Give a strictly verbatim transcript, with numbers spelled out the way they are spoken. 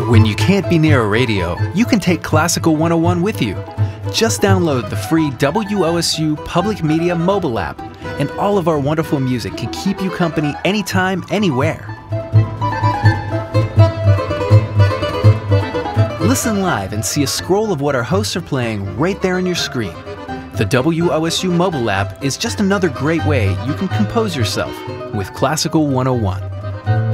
When you can't be near a radio, you can take Classical one oh one with you. Just download the free W O S U Public Media mobile app, and all of our wonderful music can keep you company anytime, anywhere. Listen live and see a scroll of what our hosts are playing right there on your screen. The W O S U mobile app is just another great way you can compose yourself with Classical one oh one.